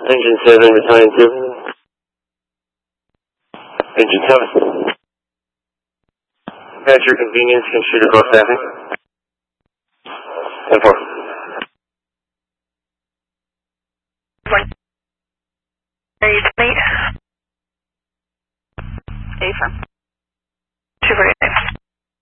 Engine 7, Battalion 2. Engine 7. At your convenience, can shoot across staffing. 10-4.